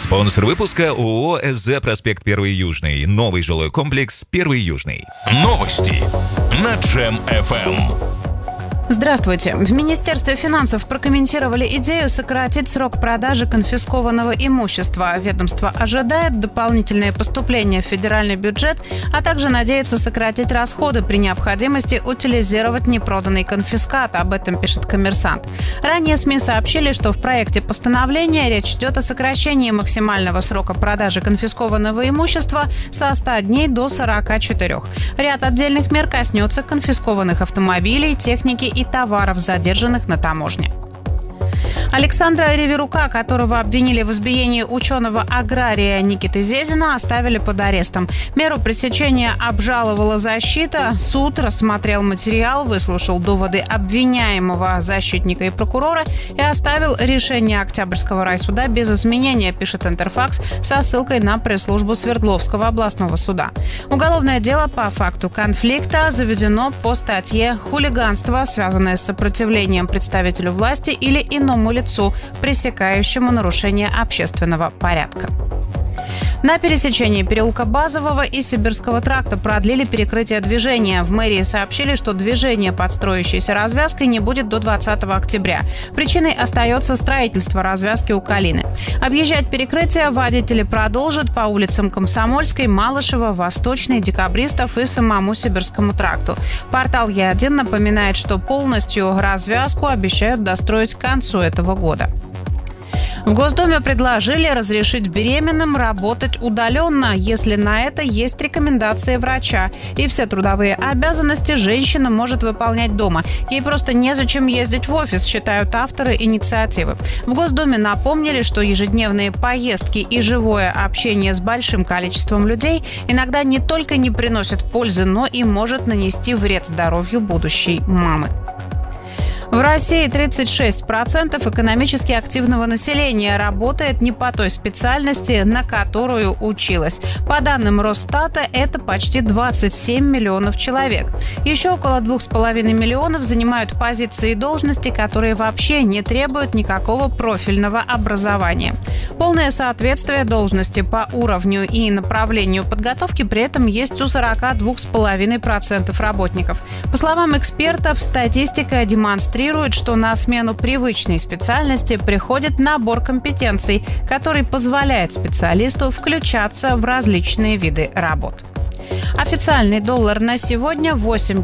Спонсор выпуска ООО «СЗ Проспект 1 Южный». Новый жилой комплекс 1 Южный. Новости на Джем-ФМ. Здравствуйте. В Министерстве финансов прокомментировали идею сократить срок продажи конфискованного имущества. Ведомство ожидает дополнительные поступления в федеральный бюджет, а также надеется сократить расходы при необходимости утилизировать непроданный конфискат. Об этом пишет «Коммерсант». Ранее СМИ сообщили, что в проекте постановления речь идет о сокращении максимального срока продажи конфискованного имущества со 100 дней до 44. Ряд отдельных мер коснется конфискованных автомобилей, техники и товаров, задержанных на таможне. Александра Реверука, которого обвинили в избиении ученого-агрария Никиты Зезина, оставили под арестом. Меру пресечения обжаловала защита. Суд рассмотрел материал, выслушал доводы обвиняемого, защитника и прокурора и оставил решение Октябрьского райсуда без изменения, пишет Интерфакс со ссылкой на пресс-службу Свердловского областного суда. Уголовное дело по факту конфликта заведено по статье «Хулиганство, связанное с сопротивлением представителю власти или иному лицу, пресекающему нарушение общественного порядка». На пересечении переулка Базового и Сибирского тракта продлили перекрытие движения. В мэрии сообщили, что движение под строящейся развязкой не будет до 20 октября. Причиной остается строительство развязки у Калины. Объезжать перекрытие водители продолжат по улицам Комсомольской, Малышева, Восточной, Декабристов и самому Сибирскому тракту. Портал Е1 напоминает, что полностью развязку обещают достроить к концу этого года. В Госдуме предложили разрешить беременным работать удаленно, если на это есть рекомендации врача. И все трудовые обязанности женщина может выполнять дома. Ей просто незачем ездить в офис, считают авторы инициативы. В Госдуме напомнили, что ежедневные поездки и живое общение с большим количеством людей иногда не только не приносят пользы, но и может нанести вред здоровью будущей мамы. В России 36% экономически активного населения работает не по той специальности, на которую училась. По данным Росстата, это почти 27 миллионов человек. Еще около 2,5 миллионов занимают позиции и должности, которые вообще не требуют никакого профильного образования. Полное соответствие должности по уровню и направлению подготовки при этом есть у 42,5% работников. По словам экспертов, статистика демонстрирует, что на смену привычной специальности приходит набор компетенций, который позволяет специалисту включаться в различные виды работ. Официальный доллар на сегодня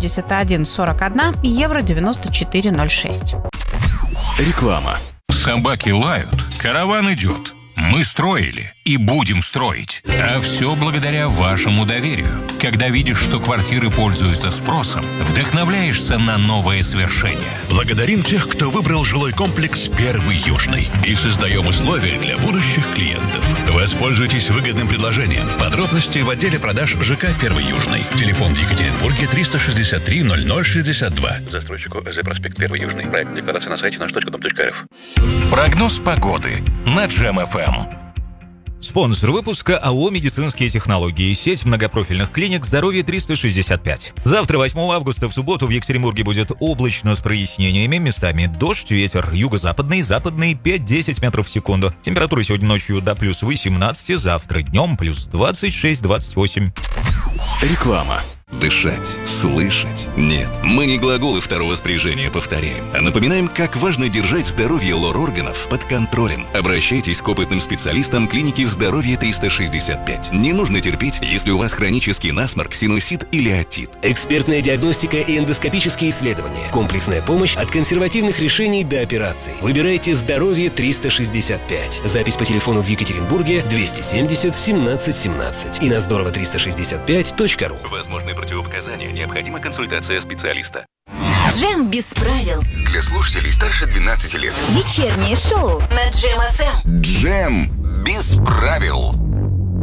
81,41, евро 94,06. Реклама. Собаки лают, караван идет. Мы строили и будем строить. А все благодаря вашему доверию. Когда видишь, что квартиры пользуются спросом, вдохновляешься на новые свершения. Благодарим тех, кто выбрал жилой комплекс 1 Южный. И создаем условия для будущих клиентов. Воспользуйтесь выгодным предложением. Подробности в отделе продаж ЖК 1 Южный. Телефон в Екатеринбурге 363 0062. Застройщику СЗ Проспект 1 Южный. Проект декларации на сайте наш.дом.рф. Прогноз погоды на Джем-ФМ. Спонсор выпуска АО «Медицинские технологии». Сеть многопрофильных клиник «Здоровье 365». Завтра, 8 августа, в субботу, в Екатеринбурге будет облачно с прояснениями. Местами дождь, ветер юго-западный, западный 5-10 метров в секунду. Температура сегодня ночью до плюс 18, завтра днем плюс 26-28. Реклама. Дышать, слышать. Нет, мы не глаголы второго спряжения повторяем, а напоминаем, как важно держать здоровье лор-органов под контролем. Обращайтесь к опытным специалистам клиники «Здоровье 365». Не нужно терпеть, если у вас хронический насморк, синусит или отит. Экспертная диагностика и эндоскопические исследования. Комплексная помощь от консервативных решений до операций. Выбирайте «Здоровье 365». Запись по телефону в Екатеринбурге 270 17 17 и на здорово365.ру. Возможны противопоказания, необходима консультация специалиста. Джем без правил. Для слушателей старше 12 лет. Вечернее шоу на Джем-ФМ. Джем без правил.